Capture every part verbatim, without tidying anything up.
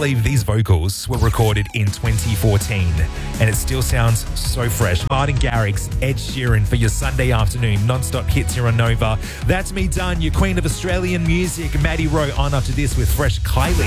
believe these vocals were recorded in twenty fourteen and it still sounds so fresh. Martin Garrix, Ed Sheeran for your Sunday afternoon non-stop hits here on Nova. That's me done, your queen of Australian music. Maddie Rowe on after this with Fresh Kylie.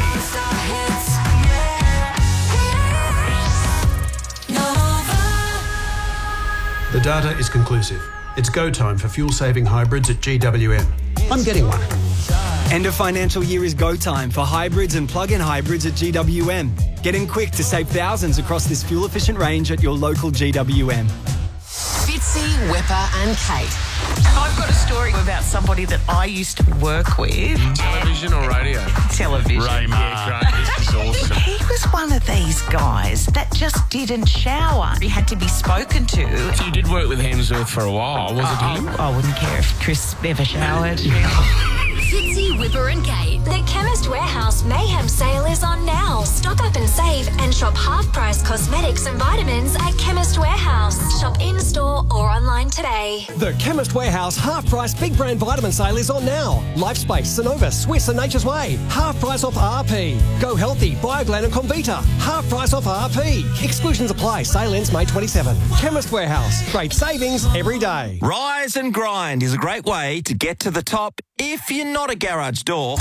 The data is conclusive. It's go time for fuel-saving hybrids at G W M. I'm getting one. End of financial year is go time for hybrids and plug-in hybrids at G W M. Get in quick to save thousands across this fuel-efficient range at your local G W M. Fitzy, Wepper and Kate. I've got a story about somebody that I used to work with. Television or radio? Television. Raymar. Yeah, great. This is awesome. He was one of these guys that just didn't shower. He had to be spoken to. So you did work with Hemsworth for a while, was oh, it him? I wouldn't care if Chris ever showered. Fitzy, Whipper and Kate. The Chemist Warehouse Mayhem sale is on now. Stock up and save and shop half-price cosmetics and vitamins at Chemist Warehouse. Shop in-store or online today. The Chemist Warehouse half-price big brand vitamin sale is on now. Lifespace, Sonova, Swiss and Nature's Way. Half price off R P. Go Healthy, Bioglan and Comvita. Half price off R P. Exclusions apply. Sale ends May twenty-seventh. Chemist Warehouse. Great savings every day. Rise and Grind is a great way to get to the top if you're not a garage door.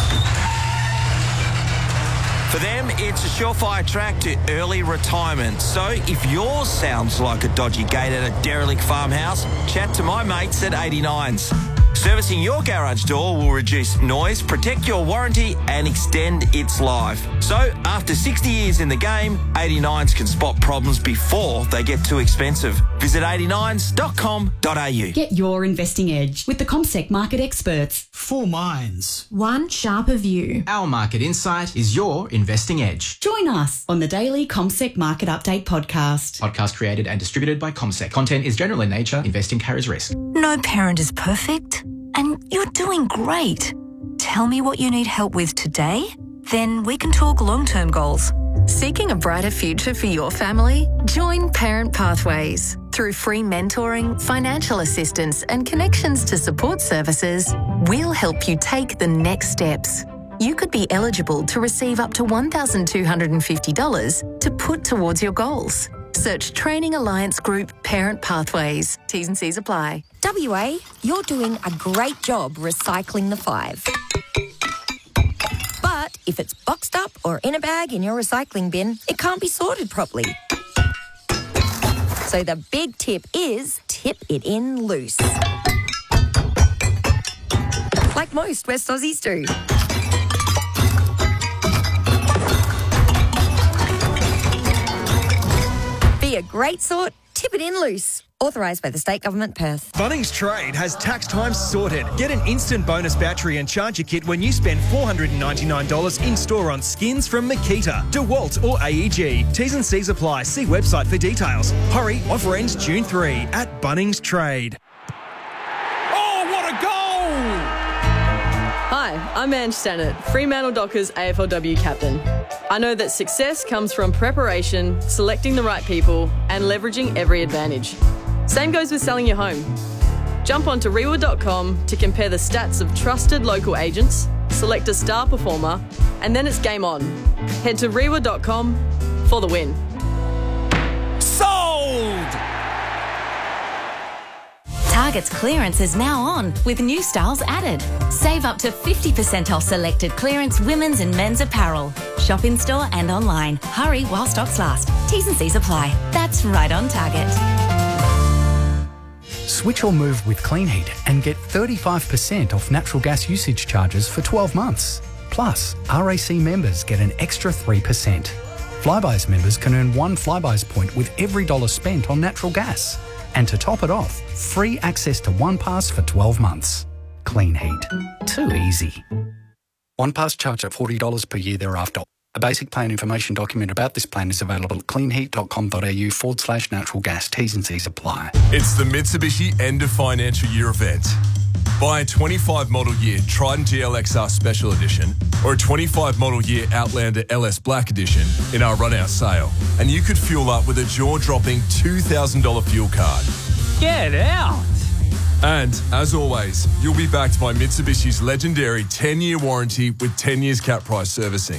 For them, it's a surefire track to early retirement. So if yours sounds like a dodgy gate at a derelict farmhouse, chat to my mates at eighty-nines. Servicing your garage door will reduce noise, protect your warranty and extend its life. So after sixty years in the game, eighty-nines can spot problems before they get too expensive. Visit eighty-nines dot com dot a u. Get your investing edge with the CommSec market experts. Four minds. One sharper view. Our market insight is your investing edge. Join us on the daily CommSec Market Update podcast. Podcast created and distributed by CommSec. Content is general in nature. Investing carries risk. No parent is perfect, and you're doing great. Tell me what you need help with today, then we can talk long-term goals. Seeking a brighter future for your family? Join Parent Pathways. Through free mentoring, financial assistance and connections to support services, we'll help you take the next steps. You could be eligible to receive up to one thousand two hundred fifty dollars to put towards your goals. Search Training Alliance Group Parent Pathways. T's and C's apply. W A, you're doing a great job recycling the five. But if it's boxed up or in a bag in your recycling bin, it can't be sorted properly. So the big tip is tip it in loose. Like most West Aussies do. Be a great sort, tip it in loose. Authorised by the State Government, Perth. Bunnings Trade has tax time sorted. Get an instant bonus battery and charger kit when you spend four hundred ninety-nine dollars in-store on skins from Makita, DeWalt or A E G. T's and C's apply. See website for details. Hurry, offer ends June third at Bunnings Trade. Oh, what a goal! Hi, I'm Ange Stannard, Fremantle Dockers A F L W captain. I know that success comes from preparation, selecting the right people, and leveraging every advantage. Same goes with selling your home. Jump onto rewa dot com to compare the stats of trusted local agents, select a star performer, and then it's game on. Head to rewa dot com for the win. Sold! Target's clearance is now on with new styles added. Save up to fifty percent off selected clearance women's and men's apparel. Shop in store and online. Hurry while stocks last. T's and C's apply. That's right on Target. Switch or move with Clean Heat and get thirty-five percent off natural gas usage charges for twelve months. Plus, R A C members get an extra three percent. Flybuys members can earn one Flybuys point with every dollar spent on natural gas. And to top it off, free access to OnePass for twelve months. Clean Heat. Too easy. OnePass charge at forty dollars per year thereafter. A basic plan information document about this plan is available at cleanheat dot com dot a u forward slash natural gas. T's and C's apply. It's the Mitsubishi end of financial year event. Buy a twenty-five model year Triton G L X R Special Edition or a twenty-five model year Outlander L S Black Edition in our run-out sale, and you could fuel up with a jaw-dropping two thousand dollars fuel card. Get out! And, as always, you'll be backed by Mitsubishi's legendary ten-year warranty with ten years cap price servicing.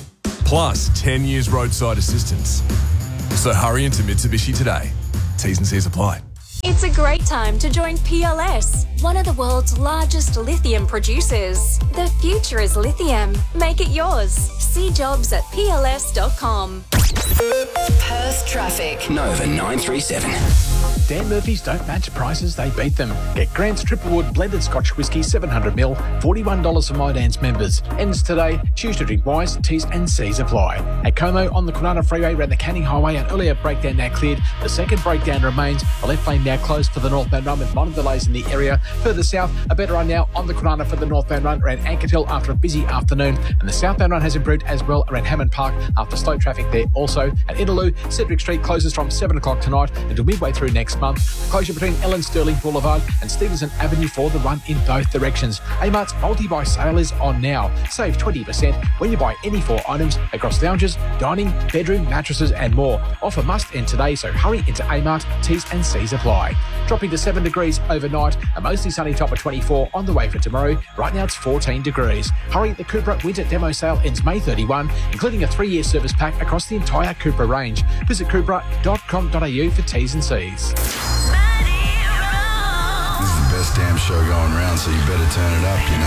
plus ten years roadside assistance. So hurry into Mitsubishi today. T's and C's apply. It's a great time to join P L S, one of the world's largest lithium producers. The future is lithium. Make it yours. See jobs at P L S dot com. Perth traffic. Nova nine three seven. Dan Murphy's don't match prices, they beat them. Get Grant's Triple Wood Blended Scotch Whisky seven hundred mil, forty-one dollars for My Dan's members. Ends today. Choose to drink wise. T's and C's apply. At Como on the Kwinana Freeway around the Canning Highway, an earlier breakdown now cleared. The second breakdown remains. The left lane now closed for the northbound run with minor delays in the area. Further south, a better run now on the Kwinana for the northbound run around Ankertil after a busy afternoon. And the southbound run has improved as well around Hammond Park after slow traffic there also. At Innaloo, Cedric Street closes from seven o'clock tonight until midway through next month. Closure between Ellen Sterling Boulevard and Stevenson Avenue for the run in both directions. Amart's multi-buy sale is on now. Save twenty percent when you buy any four items across lounges, dining, bedroom, mattresses and more. Offer must end today, so hurry into Amart. T's and C's apply. Dropping to seven degrees overnight, a mostly sunny top of twenty-four on the way for tomorrow. Right now it's fourteen degrees. Hurry, the Cupra winter demo sale ends May thirty-first, including a three-year service pack across the entire Cupra range. Visit cupra dot com dot a u for T's and C's. This is the best damn show going around, so you better turn it up, you know.